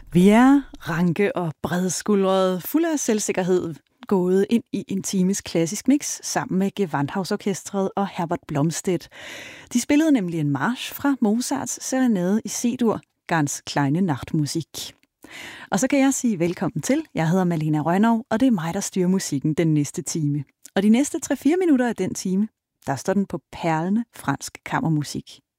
Vi er ranke og bredskuldrede, fulde af selvsikkerhed, gået ind i en times klassisk mix sammen med Gewandhausorkestret og Herbert Blomstedt. De spillede nemlig en march fra Mozarts serenade i C-dur, Ganz kleine Nachtmusik. Og så kan jeg sige velkommen til. Jeg hedder Malena Rønnow, og det er mig, der styrer musikken den næste time. Og de næste 3-4 minutter af den time, der står den på perlende fransk kammermusik.